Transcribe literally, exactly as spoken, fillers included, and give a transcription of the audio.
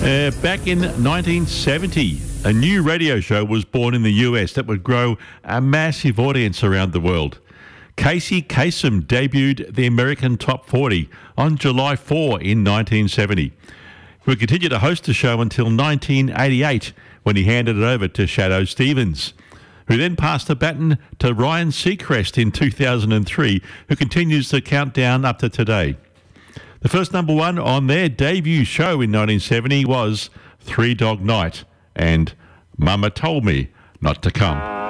Uh, back in nineteen seventy, a new radio show was born in the U S that would grow a massive audience around the world. Casey Kasem debuted the American Top forty on July fourth in nineteen seventy. He would continue to host the show until nineteen eighty-eight, when he handed it over to Shadoe Stevens, who then passed the baton to Ryan Seacrest in two thousand three, who continues the countdown up to today. The first number one on their debut show in nineteen seventy was Three Dog Night and Mama Told Me Not to Come.